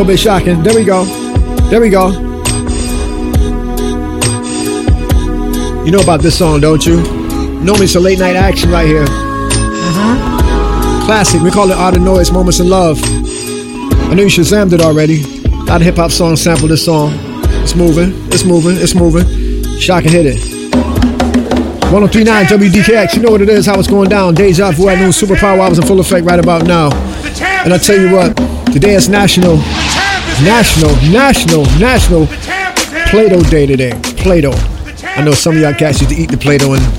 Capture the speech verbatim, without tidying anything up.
A little bit shocking. There we go. There we go. You know about this song, don't you? Normally it's a late night action right here. Uh-huh. Classic. We call it Art of Noise, Moments in Love. I know you Shazammed it already. A lot of hip hop songs sample this song. It's moving. It's moving. It's moving. Shock and hit it. one oh three point nine W D K X. You know what it is, how it's going down. Deja Vu at noon. Superpower hours in full effect right about now. And I tell you what, today is National, National, National, National Play-Doh Day today. Play-Doh. I know some of y'all cats used to eat the Play-Doh and